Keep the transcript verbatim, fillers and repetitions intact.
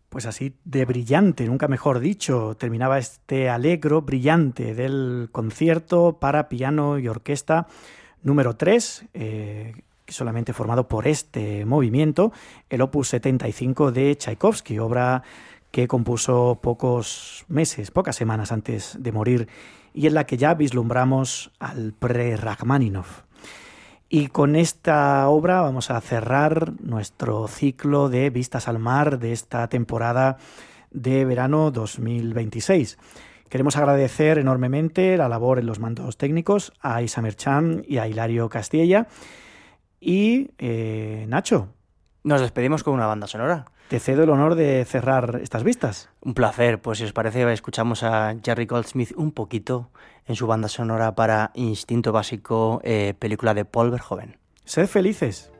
Pues así de brillante, nunca mejor dicho, terminaba este allegro brillante del concierto para piano y orquesta número tres, eh, solamente formado por este movimiento, el opus setenta y cinco de Tchaikovsky, obra que compuso pocos meses, pocas semanas antes de morir, y en la que ya vislumbramos al pre-Rachmaninoff. Y con esta obra vamos a cerrar nuestro ciclo de Vistas al Mar de esta temporada de verano dos mil veintiséis. Queremos agradecer enormemente la labor en los mandos técnicos a Isa Merchan y a Hilario Castilla. Y, eh, Nacho, nos despedimos con una banda sonora. Te cedo el honor de cerrar estas vistas. Un placer, pues si os parece escuchamos a Jerry Goldsmith un poquito en su banda sonora para Instinto Básico, eh, película de Paul Verhoeven. Sed felices.